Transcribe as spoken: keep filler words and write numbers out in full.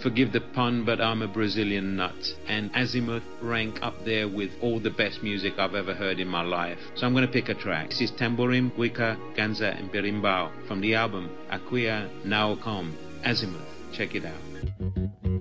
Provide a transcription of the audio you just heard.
Forgive the pun, but I'm a Brazilian nut. And Azimuth rank up there with all the best music I've ever heard in my life. So I'm going to pick a track. This is Tamborim, Guica, Ganza, and Berimbau from the album Aquia Naocom. Azimuth. Check it out.